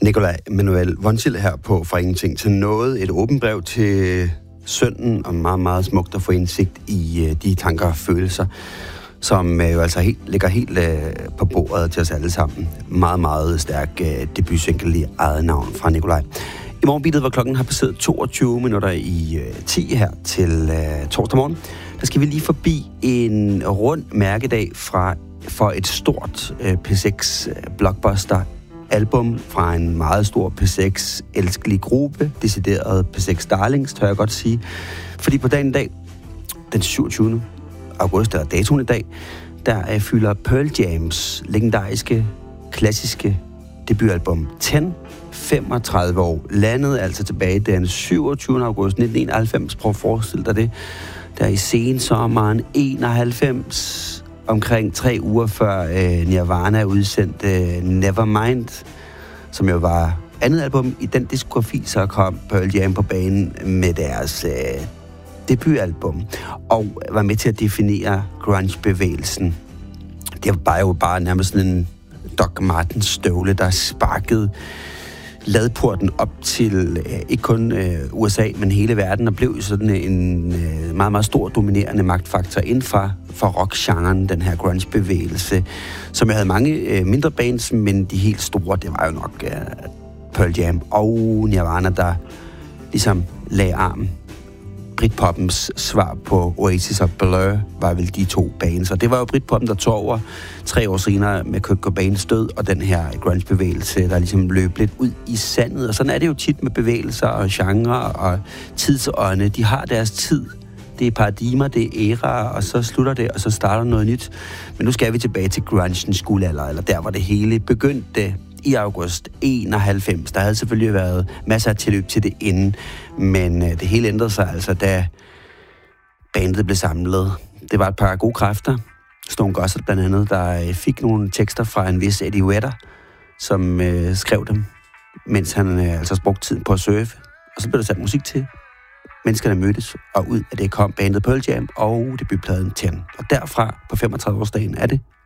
Nikolaj Emanuel Vonsild her på Fra Ingenting til Noget. Et åbent brev til sønnen, og meget, meget smukt at få indsigt i de tanker og følelser, som jo altså ligger helt på bordet til os alle sammen. Meget, meget stærk debutsingle i eget navn fra Nikolaj. I morgenbitet, hvor klokken har passeret 22 minutter i 10 her til torsdag morgen, der skal vi lige forbi en rund mærkedag for et stort P6 blockbuster album fra en meget stor P6-elskelig gruppe, decideret P6 Darlings, tør jeg godt sige. Fordi på dagen i dag, den 27. august, eller datoen i dag, der fylder Pearl Jams legendariske, klassiske debutalbum 10 35 år. Landet altså tilbage den 27. august 1991. Prøv at forestille dig det. Der i sensommeren 91, omkring 3 uger før Nirvana udsendte Nevermind, som jo var andet album i den diskografi, så kom Pearl Jam på banen med deres debutalbum, og var med til at definere grunge-bevægelsen. Det var jo bare nærmest sådan en Doc Martens støvle, der sparkede ladporten op til ikke kun USA, men hele verden, og blev sådan en meget, meget stor dominerende magtfaktor inden for rockgenren, den her grunge-bevægelse, som jeg havde mange mindre bands, men de helt store, det var jo nok Pearl Jam og Nirvana, der ligesom lagde armen. Britpoppens svar på Oasis og Blur var vel de to bands, og det var jo Britpoppen, der tog over 3 år senere med Kurt Cobains død, og den her grunge-bevægelse, der ligesom løb lidt ud i sandet, og sådan er det jo tit med bevægelser og genre og tidsånde. De har deres tid. Det er paradigmer, det er æraer, og så slutter det, og så starter noget nyt. Men nu skal vi tilbage til grungens guldalder, eller der, hvor det hele begyndte i august 91. Der havde selvfølgelig været masser af tilløb til det inden, men det hele ændrede sig altså, da bandet blev samlet. Det var et par gode kræfter. Stone Gossard blandt andet, der fik nogle tekster fra en vis Eddie Vedder, som skrev dem, mens han altså brugte tiden på at surfe. Og så blev der sat musik til. Menneskerne mødtes, og ud af det kom bandet Pearl Jam og debutpladen 10. Og derfra på 35-årsdagen er det